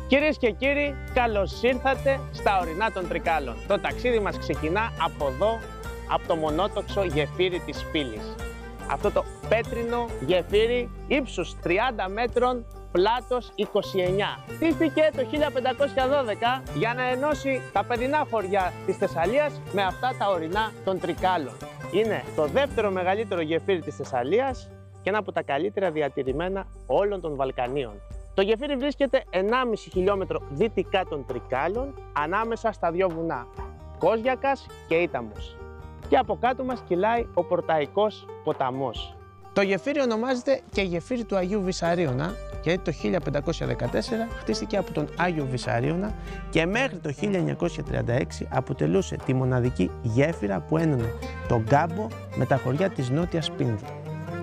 Κυρίες και κύριοι, καλώς ήρθατε στα ορεινά των Τρικάλων. Το ταξίδι μας ξεκινά από εδώ, από το μονότοξο γεφύρι της Πύλης. Αυτό το πέτρινο γεφύρι ύψους 30 μέτρων, πλάτος 29. Χτίστηκε το 1512 για να ενώσει τα παιδινά χωριά της Θεσσαλίας με αυτά τα ορεινά των Τρικάλων. Είναι το δεύτερο μεγαλύτερο γεφύρι της Θεσσαλίας και ένα από τα καλύτερα διατηρημένα όλων των Βαλκανίων. Το γεφύρι βρίσκεται 1,5 χιλιόμετρο δυτικά των Τρικάλων, ανάμεσα στα δύο βουνά, Κόζιακας και Ήταμος. Και από κάτω μας κυλάει ο Πορταϊκός ποταμός. Το γεφύρι ονομάζεται και γεφύρι του Αγίου Βυσαρίωνα, γιατί το 1514 χτίστηκε από τον Άγιο Βυσαρίωνα και μέχρι το 1936 αποτελούσε τη μοναδική γέφυρα που ένωνε τον Κάμπο με τα χωριά της Νότιας Πίνδου.